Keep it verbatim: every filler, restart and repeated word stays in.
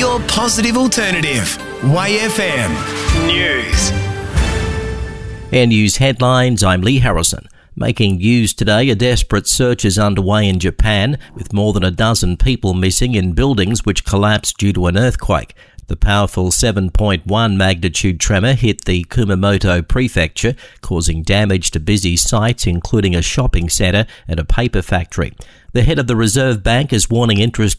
Your positive alternative. Y F M News. Air News headlines, I'm Lee Harrison. Making news today, a desperate search is underway in Japan, with more than a dozen people missing in buildings which collapsed due to an earthquake. The powerful seven point one magnitude tremor hit the Kumamoto prefecture, causing damage to busy sites including a shopping centre and a paper factory. The head of the Reserve Bank is warning interest